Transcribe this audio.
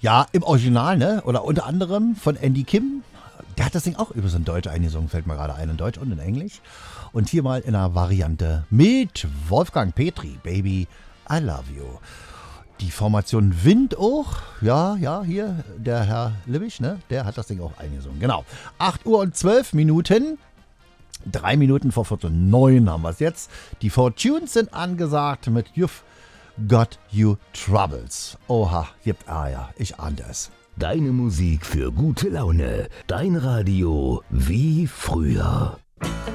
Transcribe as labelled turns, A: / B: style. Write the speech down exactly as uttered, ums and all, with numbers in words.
A: Ja, im Original, ne? Oder unter anderem von Andy Kim. Der hat das Ding auch über so ein Deutsch eingesungen, fällt mir gerade ein, in Deutsch und in Englisch. Und hier mal in einer Variante mit Wolfgang Petri, Baby, I Love You. Die Formation Wind auch, ja, ja, hier, der Herr Lippich, ne? Der hat das Ding auch eingesungen, genau. acht Uhr und zwölf Minuten. Drei Minuten vor Viertel neun haben wir es jetzt. Die Fortunes sind angesagt mit You've Got You Troubles. Oha, gibt, ah ja, ich ahnte es.
B: Deine Musik für gute Laune. Dein Radio wie früher.